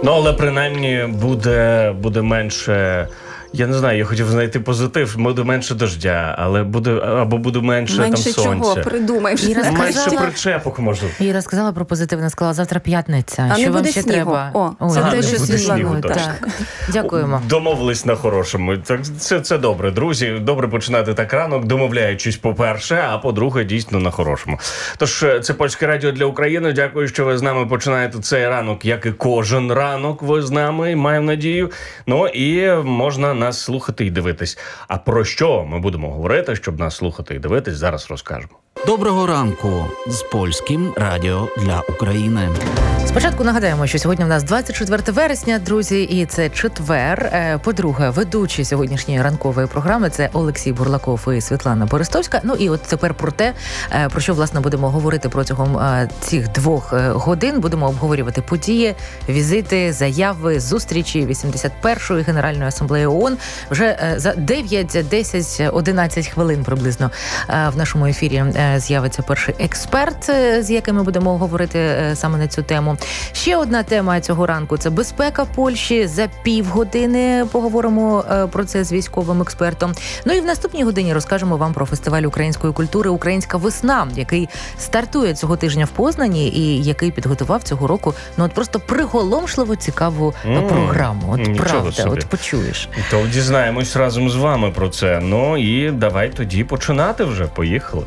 Ну, але принаймні буде менше... Я не знаю, я хотів знайти позитив, буде менше дождя, але буде менше там сонця. Чого? Придумай. Менше причепок, може. Іра сказала про позитивне, сказала, завтра п'ятниця. А що не вам буде ще снігу. треба? Це теж буде снігу, так. Дякуємо. Домовились на хорошому. Це добре, друзі. Добре починати так ранок, домовляючись, по-перше, а по-друге, дійсно на хорошому. Тож, це Польське радіо для України. Дякую, що ви з нами починаєте цей ранок, як і кожен ранок ви з нами, маємо надію. Ну і можна нас слухати і дивитись. А про що ми будемо говорити, щоб нас слухати і дивитись, зараз розкажемо. Доброго ранку з Польським радіо для України. Спочатку нагадаємо, що сьогодні в нас 24 вересня, друзі, і це четвер. По-друге, ведучі сьогоднішньої ранкової програми – це Олексій Бурлаков і Світлана Берестовська. Ну і от тепер про те, про що, власне, будемо говорити протягом цих 2 годин. Будемо обговорювати події, візити, заяви, зустрічі 81-ї Генеральної асамблеї ООН. Вже за 9, 10, 11 хвилин приблизно в нашому ефірі з'явиться перший експерт, з яким ми будемо говорити саме на цю тему. Ще одна тема цього ранку – це безпека Польщі. За півгодини поговоримо про це з військовим експертом. Ну і в наступній годині розкажемо вам про фестиваль української культури «Українська весна», який стартує цього тижня в Познані і який підготував цього року просто приголомшливо цікаву програму. От правда, собі. От почуєш. То дізнаємось разом з вами про це. Ну і давай тоді починати вже. Поїхали.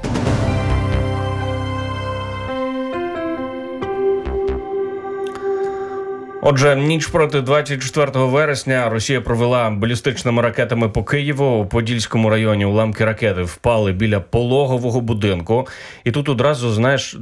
Отже, ніч проти 24 вересня Росія провела балістичними ракетами по Києву. У Подільському районі уламки ракети впали біля пологового будинку. І тут одразу,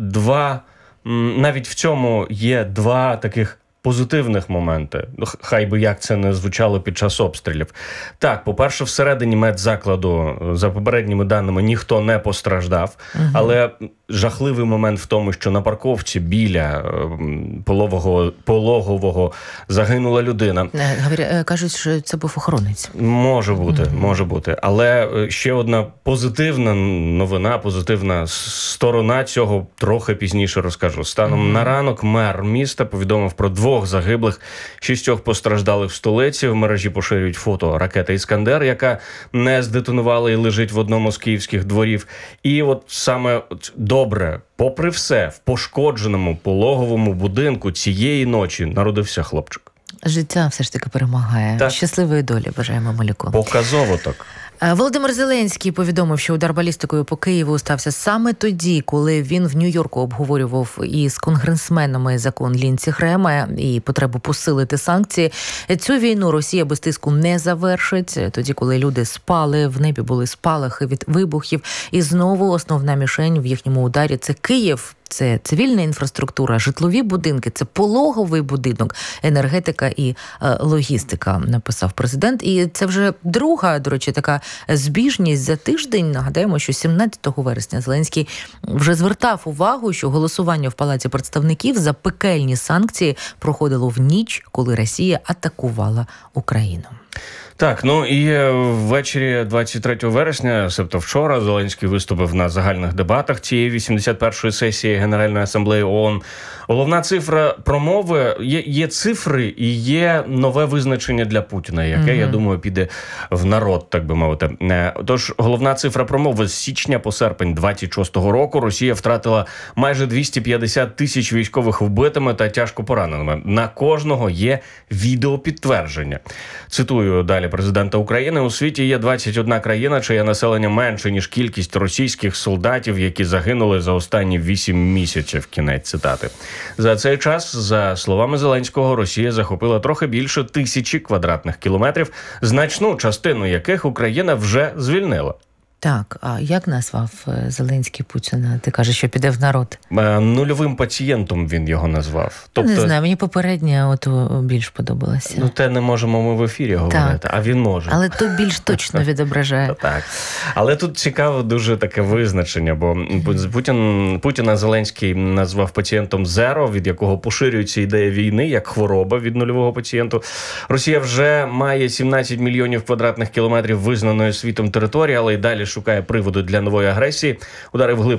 навіть в цьому є 2 таких позитивних моменти. Хай би як це не звучало під час обстрілів. Так, по-перше, всередині медзакладу, за попередніми даними, ніхто не постраждав. Але жахливий момент в тому, що на парковці біля пологового загинула людина. Кажуть, що це був охоронець. Може бути. Але ще одна позитивна новина, позитивна сторона цього трохи пізніше розкажу. Станом на ранок мер міста повідомив про 2 загиблих, 6 постраждалих в столиці. В мережі поширюють фото ракети «Іскандер», яка не здетонувала і лежить в одному з київських дворів. І от саме добре, попри все, в пошкодженому пологовому будинку цієї ночі народився хлопчик. Життя все ж таки перемагає. Так. Щасливої долі бажаємо малюку. Показово так. Володимир Зеленський повідомив, що удар балістикою по Києву стався саме тоді, коли він в Нью-Йорку обговорював із конгресменами закон Лінці Грема і потребу посилити санкції. Цю війну Росія без тиску не завершить. Тоді, коли люди спали, в небі були спалахи від вибухів. І знову основна мішень в їхньому ударі – це Київ. Це цивільна інфраструктура, житлові будинки, це пологовий будинок, енергетика і логістика, написав президент. І це вже друга, до речі, така збіжність за тиждень. Нагадаємо, що 17 вересня Зеленський вже звертав увагу, що голосування в Палаті представників за пекельні санкції проходило в ніч, коли Росія атакувала Україну. Так, ну і ввечері 23 вересня, себто вчора, Зеленський виступив на загальних дебатах цієї 81-ї сесії Генеральної асамблеї ООН. Головна цифра промови, є цифри і є нове визначення для Путіна, яке, я думаю, піде в народ, так би мовити. Тож, головна цифра промови: з січня по серпень 26-го року Росія втратила майже 250 тисяч військових вбитими та тяжко пораненими. На кожного є відеопідтвердження. Цитую далі президента України: у світі є 21 країна, чиє населення менше, ніж кількість російських солдатів, які загинули за останні 8 місяців. Кінець цитати. За цей час, за словами Зеленського, Росія захопила трохи більше 1000 квадратних кілометрів, значну частину яких Україна вже звільнила. Так, а як назвав Зеленський Путіна? Ти кажеш, що піде в народ? Нульовим пацієнтом він його назвав. Тобто... Не знаю, мені попередня більш подобалася. Ну, те не можемо ми в ефірі говорити, так, а він може. Але то більш точно відображає. Так. Але тут цікаве дуже таке визначення, бо Путіна Зеленський назвав пацієнтом зеро, від якого поширюється ідея війни, як хвороба від нульового пацієнту. Росія вже має 17 мільйонів квадратних кілометрів визнаної світом території, але й далі шукає приводу для нової агресії. Удари вглиб